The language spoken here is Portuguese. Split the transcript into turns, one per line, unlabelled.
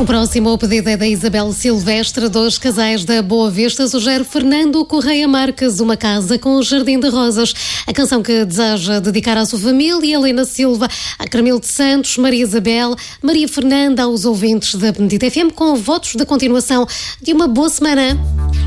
O próximo pedido é da Isabel Silvestre, dos casais da Boa Vista. Sugere Fernando Correia Marques, Uma Casa com Jardim de Rosas. A canção que deseja dedicar à sua família, Helena Silva, a Carmelo de Santos, Maria Isabel, Maria Fernanda, aos ouvintes da Benedita FM, com votos de continuação de uma boa semana.